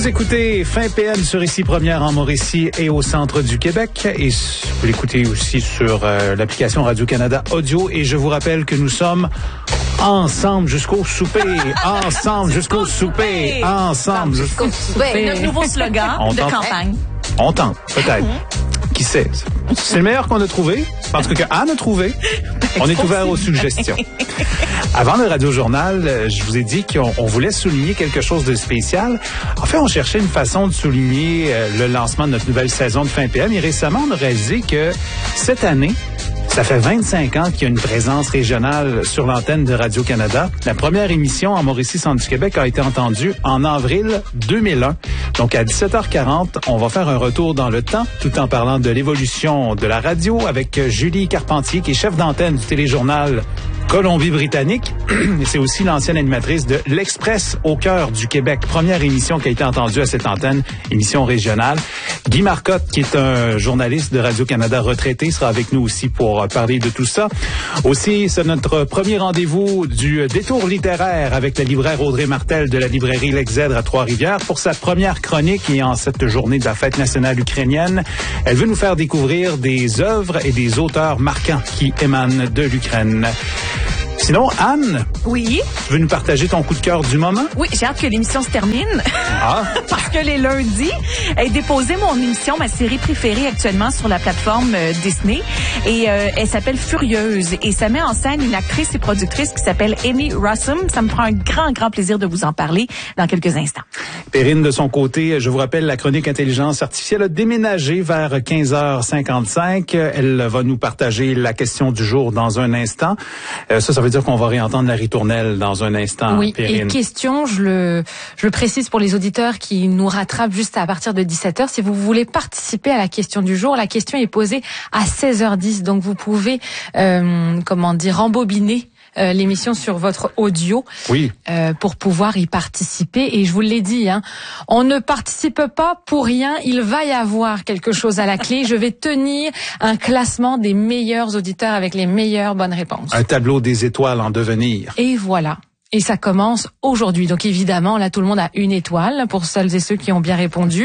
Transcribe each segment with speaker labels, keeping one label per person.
Speaker 1: Vous écoutez Fin PM sur Ici Première en Mauricie et au centre du Québec. Et vous l'écoutez aussi sur l'application Radio-Canada Audio. Et je vous rappelle que nous sommes ensemble jusqu'au souper. Ensemble jusqu'au souper. Ensemble jusqu'au souper.
Speaker 2: Notre nouveau slogan de campagne.
Speaker 1: On tente, peut-être. Qui sait? C'est le meilleur qu'on a trouvé. En tout cas, qu'Anne a trouvé. On est ouvert aux suggestions. Avant le Radio-Journal, je vous ai dit qu'on voulait souligner quelque chose de spécial. En fait, on cherchait une façon de souligner le lancement de notre nouvelle saison de Fin PM. Et récemment, on a réalisé que cette année, ça fait 25 ans qu'il y a une présence régionale sur l'antenne de Radio-Canada. La première émission en Mauricie, centre du Québec, a été entendue en avril 2001. Donc, à 17h40, on va faire un retour dans le temps, tout en parlant de l'évolution de la radio avec Julie Carpentier, qui est chef d'antenne du téléjournal Colombie-Britannique. C'est aussi l'ancienne animatrice de l'Express au cœur du Québec. Première émission qui a été entendue à cette antenne, émission régionale. Guy Marcotte, qui est un journaliste de Radio-Canada retraité, sera avec nous aussi pour parler de tout ça. Aussi, c'est notre premier rendez-vous du détour littéraire avec la libraire Audrey Martel de la librairie L'Exèdre à Trois-Rivières pour sa première chronique et en cette journée de la fête nationale ukrainienne. Elle veut nous faire découvrir des œuvres et des auteurs marquants qui émanent de l'Ukraine. Sinon, Anne.
Speaker 2: Oui.
Speaker 1: Tu veux nous partager ton coup de cœur du moment?
Speaker 2: Oui, j'ai hâte que l'émission se termine.
Speaker 1: Ah.
Speaker 2: Parce que les lundis, j'ai déposé mon émission, ma série préférée actuellement sur la plateforme Disney. Et elle s'appelle Furieuse. Et ça met en scène une actrice et productrice qui s'appelle Amy Rossum. Ça me fera un grand plaisir de vous en parler dans quelques instants.
Speaker 1: Perrine, de son côté, je vous rappelle, la chronique intelligence artificielle a déménagé vers 15h55. Elle va nous partager la question du jour dans un instant. Ça veut dire qu'on va réentendre la ritournelle dans un instant.
Speaker 3: Oui,
Speaker 1: Perrine.
Speaker 3: et question, je le précise pour les auditeurs qui nous rattrapent juste à partir de 17h, si vous voulez participer à la question du jour, la question est posée à 16h10, donc vous pouvez, rembobiner l'émission sur votre audio,
Speaker 1: oui,
Speaker 3: pour pouvoir y participer. Et je vous l'ai dit, on ne participe pas pour rien. Il va y avoir quelque chose à la clé. Je vais tenir un classement des meilleurs auditeurs avec les meilleures bonnes réponses.
Speaker 1: Un tableau des étoiles en devenir.
Speaker 3: Et voilà. Et ça commence aujourd'hui. Donc évidemment, là, tout le monde a une étoile pour celles et ceux qui ont bien répondu.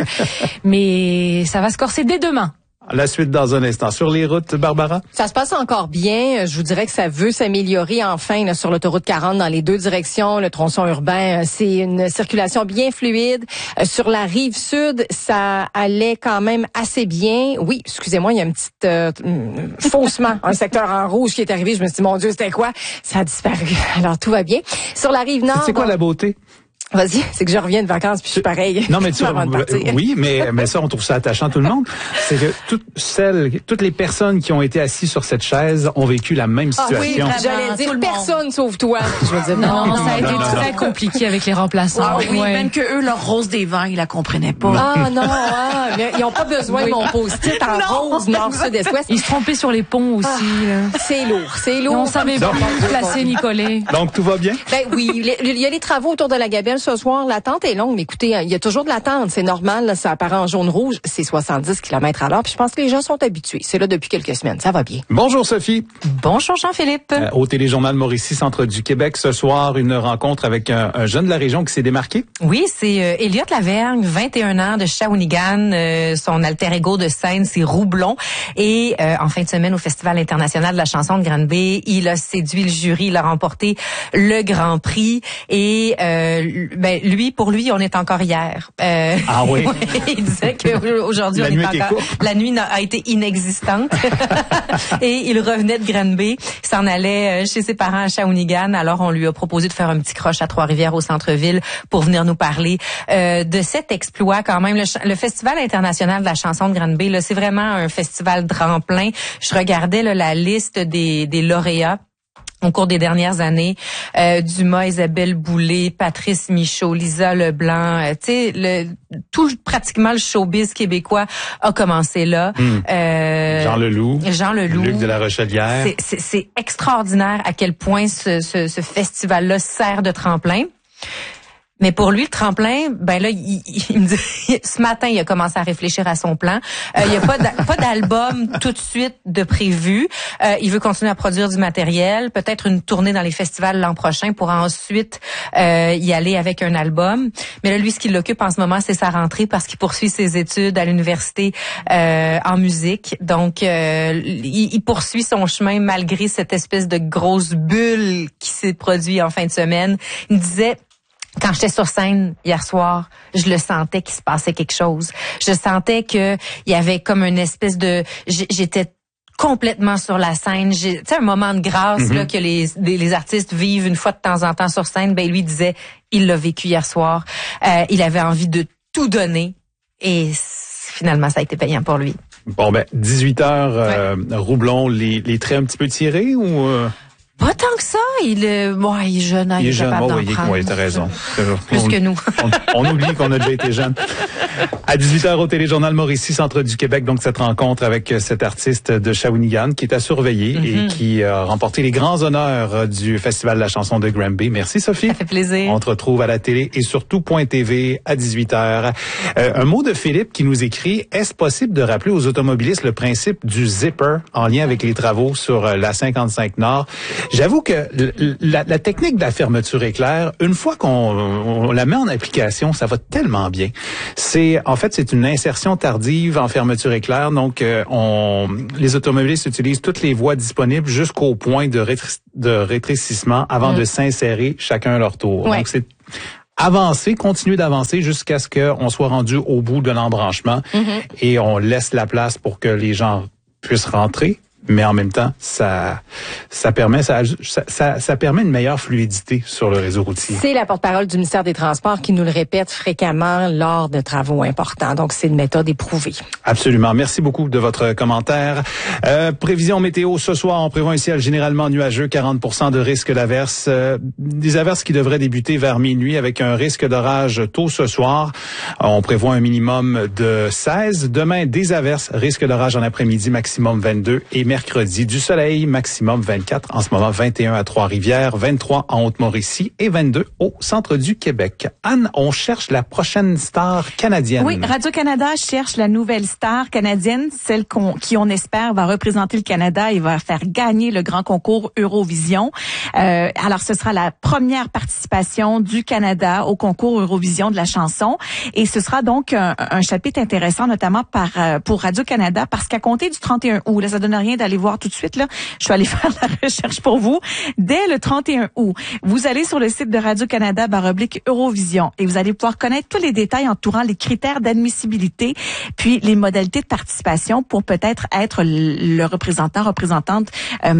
Speaker 3: Mais ça va se corser dès demain.
Speaker 1: La suite dans un instant. Sur les routes, Barbara?
Speaker 4: Ça se passe encore bien. Je vous dirais que ça veut s'améliorer enfin là, sur l'autoroute 40 dans les deux directions. Le tronçon urbain, c'est une circulation bien fluide. Sur la rive sud, ça allait quand même assez bien. Oui, excusez-moi, il y a un petit faussement, un secteur en rouge qui est arrivé. Je me suis dit, mon Dieu, c'était quoi? Ça a disparu. Alors, tout va bien. Sur la rive nord...
Speaker 1: C'est quoi la beauté?
Speaker 4: Vas-y, c'est que je reviens de vacances puis je suis pareil.
Speaker 1: Non, mais oui, mais ça, on trouve ça attachant tout le monde. C'est que toutes les personnes qui ont été assises sur cette chaise ont vécu la même situation.
Speaker 4: Ah oui, j'allais dire personne sauf toi. Je veux dire,
Speaker 3: non, ça a été très compliqué avec les remplaçants.
Speaker 2: Ah oui, même que eux, leur rose des vents, ils la comprenaient pas.
Speaker 4: Ah non, mais ils ont pas besoin de mon post-it en rose, nord, sud, est, ouest.
Speaker 3: Ils se trompaient sur les ponts aussi.
Speaker 4: C'est lourd, c'est lourd.
Speaker 3: Et on savait pas placer Nicolet.
Speaker 1: Donc, tout va bien?
Speaker 4: Ben oui, il y a les travaux autour de la Gabelle ce soir. L'attente est longue, mais écoutez, il y a toujours de l'attente. C'est normal, là, ça apparaît en jaune-rouge. C'est 70 km/h. Puis je pense que les gens sont habitués. C'est là depuis quelques semaines. Ça va bien.
Speaker 1: Bonjour, Sophie.
Speaker 2: Bonjour, Jean-Philippe.
Speaker 1: Au téléjournal Mauricie, centre du Québec, ce soir, une rencontre avec un jeune de la région qui s'est démarqué.
Speaker 5: Oui, c'est Elliot Lavergne, 21 ans, de Shawinigan. Son alter ego de scène, c'est Roublon. Et en fin de semaine, au Festival international de la chanson de Granby, il a séduit le jury. Il a remporté le Grand Prix. Et pour lui, on est encore hier.
Speaker 1: Ah oui?
Speaker 5: Il disait qu'aujourd'hui, on est encore... La nuit a été inexistante. Et il revenait de Granby. Il s'en allait chez ses parents à Shawinigan. Alors, on lui a proposé de faire un petit croche à Trois-Rivières au centre-ville pour venir nous parler de cet exploit quand même. Le Festival international de la chanson de Granby, là, c'est vraiment un festival tremplin. Je regardais là, la liste des lauréats au cours des dernières années, Dumas, Isabelle Boulay, Patrice Michaud, Lisa Leblanc, pratiquement le showbiz québécois a commencé là.
Speaker 1: Jean Leloup. Luc de la Rochelière.
Speaker 5: C'est extraordinaire à quel point ce festival-là sert de tremplin. Mais pour lui, le tremplin, ben là, il me dit, ce matin, il a commencé à réfléchir à son plan. Il y a pas d'album tout de suite de prévu. Il veut continuer à produire du matériel, peut-être une tournée dans les festivals l'an prochain pour ensuite y aller avec un album. Mais là, lui, ce qui l'occupe en ce moment, c'est sa rentrée parce qu'il poursuit ses études à l'université en musique. Donc, il poursuit son chemin malgré cette espèce de grosse bulle qui s'est produite en fin de semaine. Il me disait, quand j'étais sur scène hier soir, je le sentais qu'il se passait quelque chose. Je sentais que il y avait comme une espèce de... J'étais complètement sur la scène. Tu sais, un moment de grâce là que les artistes vivent une fois de temps en temps sur scène. Ben lui disait, il l'a vécu hier soir. Il avait envie de tout donner et finalement, ça a été payant pour lui.
Speaker 1: Bon, 18h, Roublon, les traits un petit peu tirés ou...
Speaker 5: Pas tant que ça. Il est jeune. Il est
Speaker 1: jeune. Oui, t'as raison.
Speaker 5: Plus que nous.
Speaker 1: On oublie qu'on a déjà été jeune. À 18h au Téléjournal Mauricie, Centre du Québec, donc cette rencontre avec cet artiste de Shawinigan qui est à surveiller et qui a remporté les grands honneurs du Festival de la chanson de Granby. Merci Sophie.
Speaker 5: Ça fait plaisir.
Speaker 1: On te retrouve à la télé et surtout .tv à 18h. Un mot de Philippe qui nous écrit: est-ce possible de rappeler aux automobilistes le principe du zipper en lien avec les travaux sur la 55 Nord? J'avoue que la technique de la fermeture éclair, une fois qu'on la met en application, ça va tellement bien. C'est une insertion tardive en fermeture éclair. Donc, les automobilistes utilisent toutes les voies disponibles jusqu'au point de rétrécissement avant de s'insérer chacun à leur tour.
Speaker 4: Ouais.
Speaker 1: Donc, c'est continuer d'avancer jusqu'à ce qu'on soit rendu au bout de l'embranchement et on laisse la place pour que les gens puissent rentrer. Mais en même temps, ça permet une meilleure fluidité sur le réseau routier.
Speaker 4: C'est la porte-parole du ministère des Transports qui nous le répète fréquemment lors de travaux importants. Donc, c'est une méthode éprouvée.
Speaker 1: Absolument. Merci beaucoup de votre commentaire. Prévision météo ce soir, on prévoit un ciel généralement nuageux, 40% de risque d'averse. Des averses qui devraient débuter vers minuit avec un risque d'orage tôt ce soir. On prévoit un minimum de 16. Demain, des averses, risque d'orage en après-midi, maximum 22. Et mercredi, du soleil, maximum 24. En ce moment, 21 à Trois-Rivières, 23 en Haute-Mauricie et 22 au centre du Québec. Anne, on cherche la prochaine star canadienne.
Speaker 2: Oui, Radio-Canada cherche la nouvelle star canadienne, celle qui on espère va représenter le Canada et va faire gagner le grand concours Eurovision. Alors, ce sera la première participation du Canada au concours Eurovision de la chanson. Et ce sera donc un chapitre intéressant, notamment pour Radio-Canada, parce qu'à compter du 31 août, là, ça donne rien d'aller voir tout de suite, là. Je suis allée faire la recherche pour vous. Dès le 31 août, vous allez sur le site de Radio-Canada /Eurovision et vous allez pouvoir connaître tous les détails entourant les critères d'admissibilité puis les modalités de participation pour peut-être être le représentante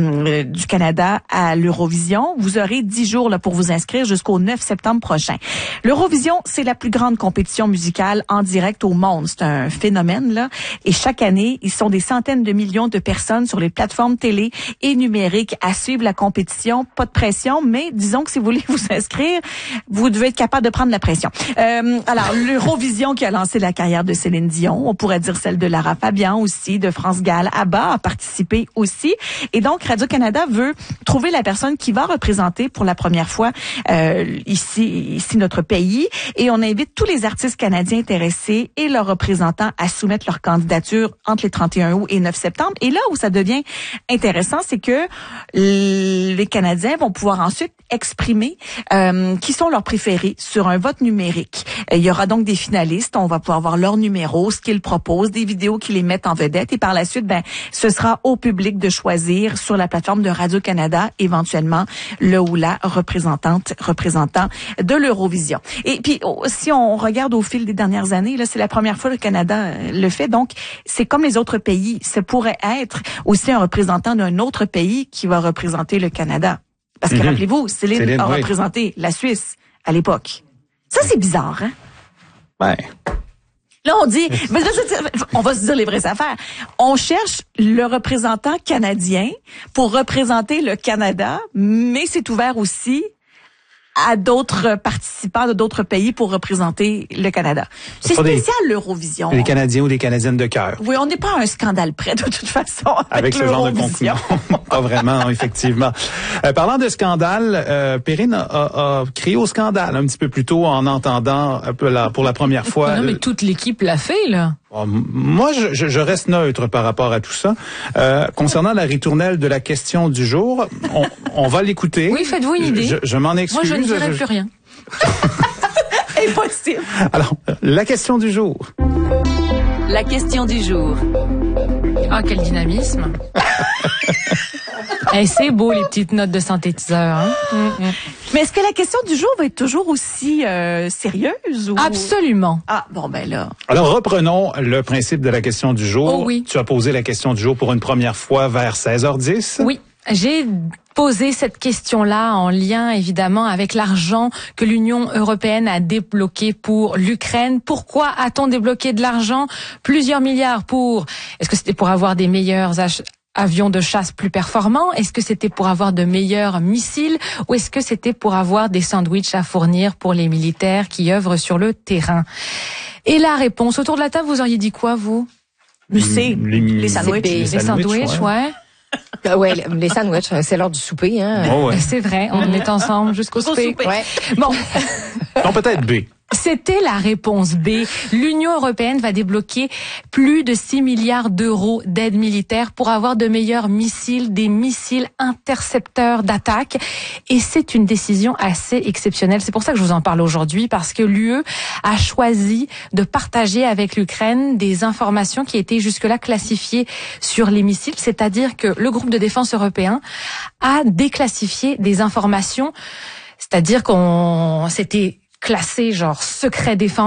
Speaker 2: du Canada à l'Eurovision. Vous aurez 10 jours là pour vous inscrire jusqu'au 9 septembre prochain. L'Eurovision, c'est la plus grande compétition musicale en direct au monde. C'est un phénomène, là. Et chaque année, ils sont des centaines de millions de personnes sur les plateformes télé et numériques à suivre la compétition. Pas de pression, mais disons que si vous voulez vous inscrire, vous devez être capable de prendre la pression. Alors, l'Eurovision qui a lancé la carrière de Céline Dion, on pourrait dire celle de Lara Fabian aussi, de France Gall, ABBA a participé aussi. Et donc, Radio-Canada veut trouver la personne qui va représenter pour la première fois ici notre pays. Et on invite tous les artistes canadiens intéressés et leurs représentants à soumettre leur candidature entre les 31 août et 9 septembre. Et là où ça devient intéressant, c'est que les Canadiens vont pouvoir ensuite exprimer qui sont leurs préférés sur un vote numérique. Il y aura donc des finalistes, on va pouvoir voir leur numéro, ce qu'ils proposent, des vidéos qui les mettent en vedette et par la suite, ce sera au public de choisir sur la plateforme de Radio-Canada éventuellement le ou la représentant de l'Eurovision. Et puis si on regarde au fil des dernières années, là c'est la première fois que le Canada le fait, donc c'est comme les autres pays, ça pourrait être aussi un représentant d'un autre pays qui va représenter le Canada. Parce que rappelez-vous, Céline a représenté la Suisse à l'époque. Ça, c'est bizarre, hein?
Speaker 1: Ouais.
Speaker 2: Là, on dit, on va se dire les vraies affaires. On cherche le représentant canadien pour représenter le Canada, mais c'est ouvert aussi à d'autres participants de d'autres pays pour représenter le Canada. C'est spécial, l'Eurovision.
Speaker 1: Les Canadiens ou les Canadiennes de cœur.
Speaker 2: Oui, on n'est pas à un scandale près, de toute façon.
Speaker 1: Avec ce genre de contenu. Pas vraiment, effectivement. Parlant de scandale, Perrine a crié au scandale un petit peu plus tôt en entendant pour la première fois.
Speaker 3: Non, mais toute l'équipe l'a fait, là.
Speaker 1: Moi, je reste neutre par rapport à tout ça. Concernant la ritournelle de la question du jour, on va l'écouter.
Speaker 3: Oui, faites-vous une idée.
Speaker 1: Je m'en excuse.
Speaker 3: Moi, je ne dirai plus rien.
Speaker 2: Impossible.
Speaker 1: Alors, la question du jour.
Speaker 6: La question du jour.
Speaker 3: Ah, quel dynamisme. C'est beau, les petites notes de synthétiseur. Hein?
Speaker 2: Mais est-ce que la question du jour va être toujours aussi sérieuse? Ou...
Speaker 3: Absolument.
Speaker 2: Ah, bon, ben là.
Speaker 1: Alors, reprenons le principe de la question du jour.
Speaker 3: Oh oui.
Speaker 1: Tu as posé la question du jour pour une première fois vers 16h10.
Speaker 3: Oui. J'ai posé cette question-là en lien évidemment avec l'argent que l'Union européenne a débloqué pour l'Ukraine. Pourquoi a-t-on débloqué de l'argent? Plusieurs milliards pour... Est-ce que c'était pour avoir des meilleurs avions de chasse plus performants? Est-ce que c'était pour avoir de meilleurs missiles? Ou est-ce que c'était pour avoir des sandwichs à fournir pour les militaires qui œuvrent sur le terrain? Et la réponse, autour de la table, vous auriez dit quoi, vous?
Speaker 2: Les sandwichs.
Speaker 3: Les sandwichs, ouais.
Speaker 4: Ouais, les sandwichs, c'est l'heure du souper, hein.
Speaker 1: Oh ouais.
Speaker 3: C'est vrai, on est ensemble jusqu'au souper.
Speaker 4: Ouais.
Speaker 3: Bon.
Speaker 1: Non, peut-être B.
Speaker 3: C'était la réponse B. L'Union européenne va débloquer plus de 6 milliards d'euros d'aide militaire pour avoir de meilleurs missiles, des missiles intercepteurs d'attaque. Et c'est une décision assez exceptionnelle. C'est pour ça que je vous en parle aujourd'hui, parce que l'UE a choisi de partager avec l'Ukraine des informations qui étaient jusque-là classifiées sur les missiles. C'est-à-dire que le groupe de défense européen a déclassifié des informations, c'est-à-dire qu'on s'était classé genre secret défense